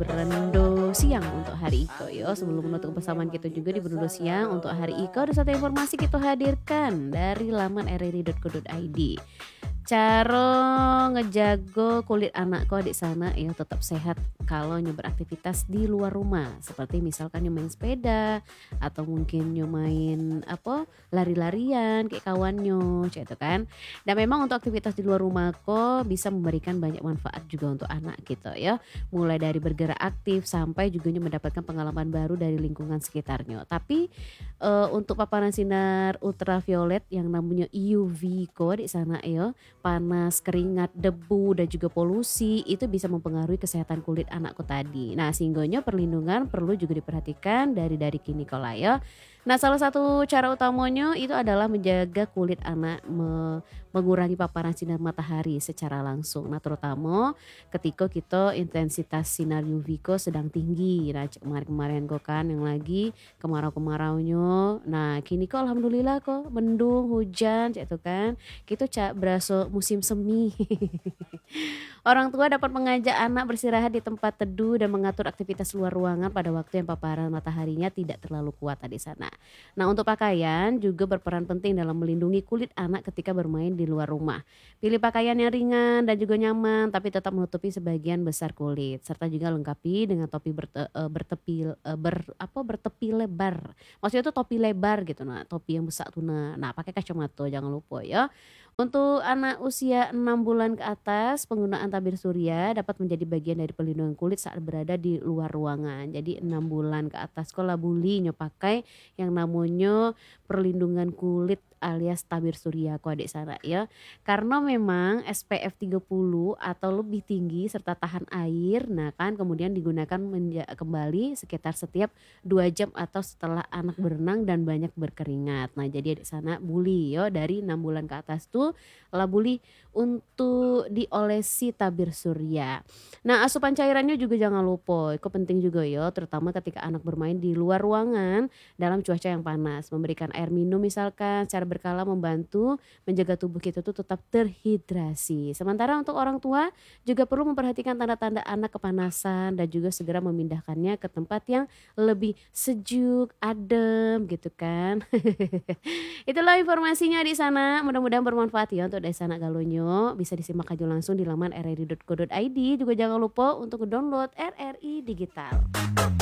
Berendo Siang untuk hari Iko yo. Sebelum menutup persamaan kita juga di Berendo Siang untuk hari Iko ada satu informasi kita hadirkan dari laman rri.co.id. Cara ngejago kulit anak kok di sana ya tetap sehat kalau nyoba beraktivitas di luar rumah seperti misalkan nyobain sepeda atau mungkin nyobain apa lari-larian kayak kawannya gitu kan. Dan memang untuk aktivitas di luar rumah kok bisa memberikan banyak manfaat juga untuk anak gitu ya. Mulai dari bergerak aktif sampai juga mendapatkan pengalaman baru dari lingkungan sekitarnya. Tapi untuk paparan sinar ultraviolet yang namanya UV kok di sana ya, panas, keringat, debu dan juga polusi itu bisa mempengaruhi kesehatan kulit anakku tadi. Nah, sehingga perlindungan perlu juga diperhatikan dari kini kala ya. Nah, salah satu cara utamanya itu adalah menjaga kulit anak mengurangi paparan sinar matahari secara langsung. Nah, terutama ketika kita intensitas sinar UV ko sedang tinggi. Nah, kemarin-kemarin kok kan yang lagi kemarau-kemaraunya. Nah, kini kok alhamdulillah kok mendung, hujan gitu kan. Kita berasa musim semi. Orang tua dapat mengajak anak bersirahat di tempat teduh dan mengatur aktivitas luar ruangan pada waktu yang paparan mataharinya tidak terlalu kuat di sana. Nah, untuk pakaian juga berperan penting dalam melindungi kulit anak ketika bermain di luar rumah. Pilih pakaian yang ringan dan juga nyaman tapi tetap menutupi sebagian besar kulit serta juga lengkapi dengan topi bertepi lebar. Maksudnya itu topi lebar gitu nah, topi yang besar tuh nah pakai kacamata jangan lupa ya. Untuk anak usia 6 bulan ke atas, penggunaan tabir surya dapat menjadi bagian dari perlindungan kulit saat berada di luar ruangan. Jadi 6 bulan ke atas kok labuli pakai yang namanya perlindungan kulit alias tabir surya kok adik sana ya. Karena memang SPF 30 atau lebih tinggi serta tahan air. Nah kan kemudian digunakan kembali sekitar setiap 2 jam atau setelah anak berenang dan banyak berkeringat. Nah jadi adik sana buli ya dari 6 bulan ke atas tuh labuli untuk diolesi tabir surya. Nah asupan cairannya juga jangan lupa. Itu penting juga ya terutama ketika anak bermain di luar ruangan dalam cuaca yang panas. Memberikan air minum misalkan secara berkala membantu menjaga tubuh kita tuh tetap terhidrasi. Sementara untuk orang tua juga perlu memperhatikan tanda-tanda anak kepanasan dan juga segera memindahkannya ke tempat yang lebih sejuk, adem gitu kan. Itulah informasinya di sana. Mudah-mudahan bermanfaat ya untuk di sana galonyo. Bisa disimak aja langsung di laman rri.co.id. Juga jangan lupa untuk download RRI Digital.